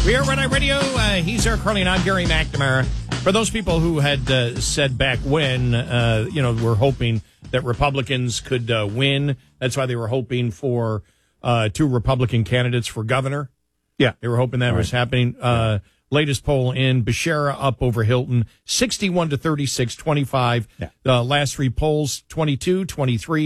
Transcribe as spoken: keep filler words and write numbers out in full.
We are Red Eye Radio. Uh, he's Eric Carly and I'm Gary McNamara. For those people who had uh, said back when, uh, you know, we're hoping that Republicans could uh, win. That's why they were hoping for uh, two Republican candidates for governor. Yeah. They were hoping that All was right. happening. Uh, latest poll in, Bashara up over Hilton, sixty-one to thirty-six, twenty-five. Yeah. Uh, last three polls, twenty-two, twenty-three.